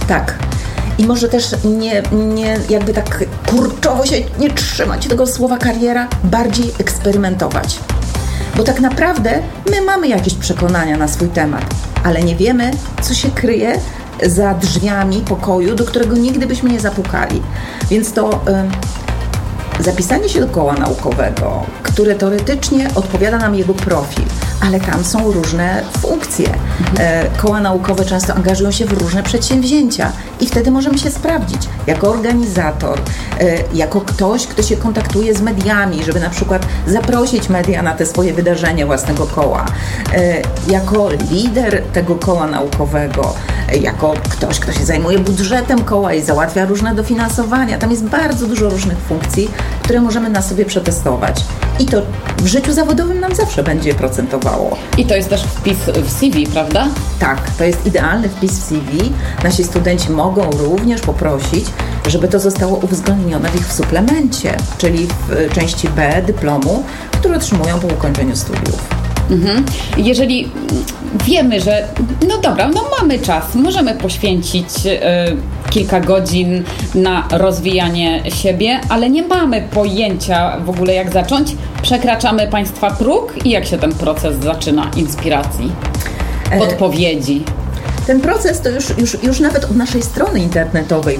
Tak. I może też nie jakby tak kurczowo się nie trzymać tego słowa kariera, bardziej eksperymentować. Bo tak naprawdę my mamy jakieś przekonania na swój temat, ale nie wiemy, co się kryje za drzwiami pokoju, do którego nigdy byśmy nie zapukali. Więc to zapisanie się do koła naukowego, które teoretycznie odpowiada nam jego profil, ale tam są różne funkcje. Koła naukowe często angażują się w różne przedsięwzięcia i wtedy możemy się sprawdzić jako organizator, jako ktoś, kto się kontaktuje z mediami, żeby na przykład zaprosić media na te swoje wydarzenia własnego koła, jako lider tego koła naukowego, jako ktoś, kto się zajmuje budżetem koła i załatwia różne dofinansowania. Tam jest bardzo dużo różnych funkcji, które możemy na sobie przetestować. I to w życiu zawodowym nam zawsze będzie procentowało. I to jest też wpis w CV, prawda? Tak, to jest idealny wpis w CV. Nasi studenci mogą również poprosić, żeby to zostało uwzględnione w ich suplemencie, czyli w części B dyplomu, który otrzymują po ukończeniu studiów. Jeżeli wiemy, że no dobra, no mamy czas, możemy poświęcić kilka godzin na rozwijanie siebie, ale nie mamy pojęcia w ogóle jak zacząć, przekraczamy Państwa próg i jak się ten proces zaczyna inspiracji, podpowiedzi? Ten proces to już nawet od naszej strony internetowej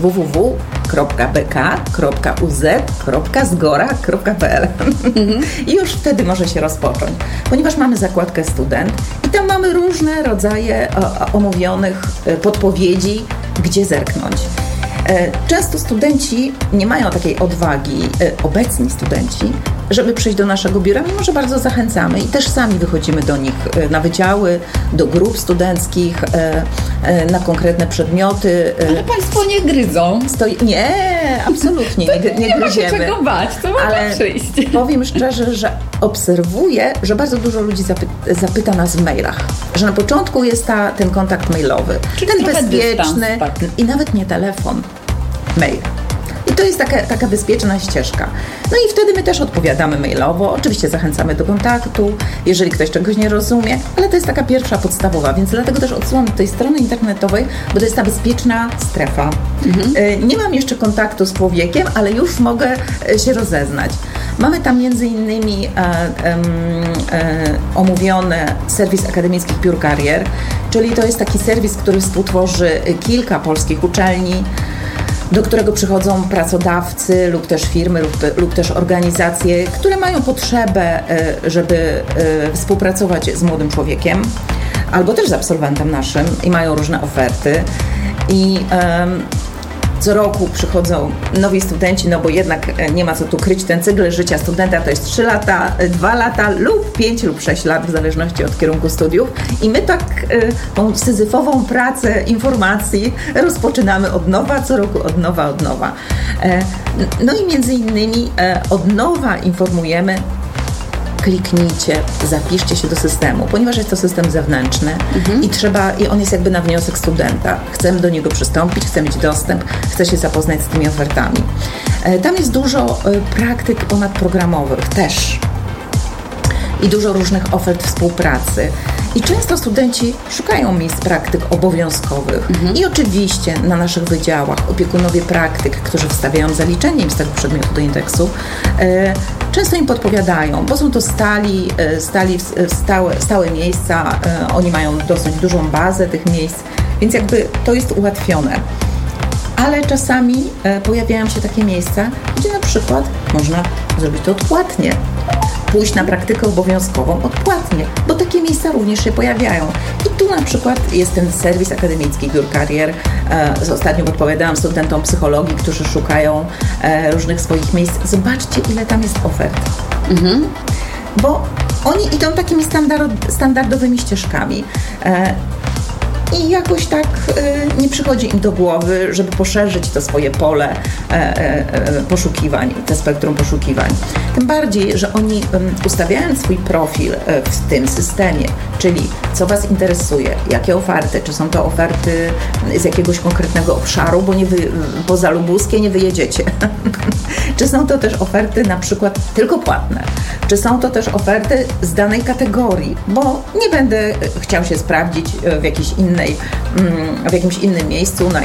www.bk.uz.zgora.pl i już wtedy może się rozpocząć, ponieważ mamy zakładkę student i tam mamy różne rodzaje omówionych podpowiedzi, gdzie zerknąć. Często studenci nie mają takiej odwagi, obecni studenci, żeby przyjść do naszego biura, mimo że bardzo zachęcamy i też sami wychodzimy do nich na wydziały, do grup studenckich, na konkretne przedmioty. Ale Państwo nie gryzą. Nie, absolutnie nie ma się gryziemy. czego bać, to można przyjść. Powiem szczerze, że obserwuję, że bardzo dużo ludzi zapyta nas w mailach, że na początku jest ten kontakt mailowy, czyli ten bezpieczny dystans, tak. I nawet nie telefon, mail. I to jest taka bezpieczna ścieżka. No i wtedy my też odpowiadamy mailowo. Oczywiście zachęcamy do kontaktu, jeżeli ktoś czegoś nie rozumie, ale to jest taka pierwsza podstawowa, więc dlatego też odsyłam do tej strony internetowej, bo to jest ta bezpieczna strefa. Nie mam jeszcze kontaktu z człowiekiem, ale już mogę się rozeznać. Mamy tam między innymi omówione serwis akademickich biur karier, czyli to jest taki serwis, który współtworzy kilka polskich uczelni, do którego przychodzą pracodawcy lub też firmy lub też organizacje, które mają potrzebę, żeby współpracować z młodym człowiekiem albo też z absolwentem naszym i mają różne oferty. I co roku przychodzą nowi studenci, no bo jednak nie ma co tu kryć, ten cykl życia studenta to jest 3 lata, 2 lata lub 5 lub 6 lat, w zależności od kierunku studiów. I my tak tą syzyfową pracę informacji rozpoczynamy od nowa, co roku od nowa. No i między innymi od nowa informujemy: kliknijcie, zapiszcie się do systemu, ponieważ jest to system zewnętrzny i on jest jakby na wniosek studenta. Chcemy do niego przystąpić, chcę mieć dostęp, chcę się zapoznać z tymi ofertami. Tam jest dużo praktyk ponadprogramowych też i dużo różnych ofert współpracy. I często studenci szukają miejsc praktyk obowiązkowych. I oczywiście na naszych wydziałach opiekunowie praktyk, którzy wstawiają zaliczenie im z tego przedmiotu do indeksu, często im podpowiadają, bo są to stałe miejsca, oni mają dosyć dużą bazę tych miejsc, więc jakby to jest ułatwione. Ale czasami pojawiają się takie miejsca, gdzie na przykład można zrobić to odpłatnie. Pójść na praktykę obowiązkową odpłatnie, bo takie miejsca również się pojawiają. I tu na przykład jest ten serwis akademickich biur karier. Ostatnio podpowiadałam studentom psychologii, którzy szukają różnych swoich miejsc. Zobaczcie, ile tam jest ofert. Bo oni idą takimi standardowymi ścieżkami. I jakoś tak nie przychodzi im do głowy, żeby poszerzyć to swoje pole poszukiwań, te spektrum poszukiwań. Tym bardziej, że oni ustawiając swój profil w tym systemie, czyli co Was interesuje, jakie oferty, czy są to oferty z jakiegoś konkretnego obszaru, bo poza lubuskie nie wyjedziecie. Czy są to też oferty na przykład tylko płatne, czy są to też oferty z danej kategorii, bo nie będę chciał się sprawdzić w jakimś innym miejscu, na